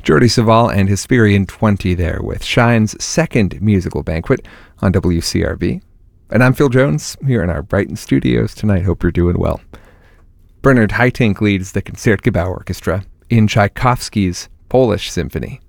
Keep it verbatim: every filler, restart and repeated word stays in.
Jordi Savall and Hesperian twenty there with Shine's second musical banquet on W C R B. And I'm Phil Jones here in our Brighton studios tonight. Hope you're doing well. Bernard Haitink leads the Concertgebouw Orchestra in Tchaikovsky's Polish Symphony.